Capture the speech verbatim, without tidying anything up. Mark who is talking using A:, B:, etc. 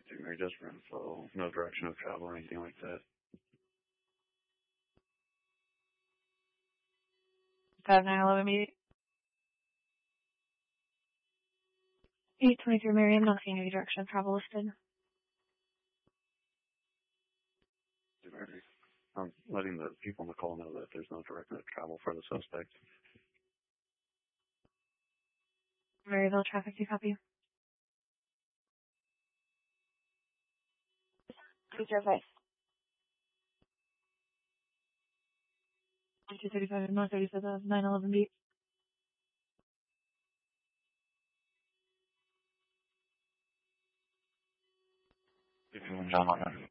A: Saint Mary, just for info. No direction of travel or anything like that.
B: five nine eleven meet. eight twenty-three Mary, I'm not seeing any direction of travel listed.
A: Saint Mary, I'm letting the people on the call know that there's no direction of travel for the suspect.
B: Maryville traffic, do you copy? two zero five. two thirty-five North thirty for the nine eleven beat.
C: fifty-one John Martin.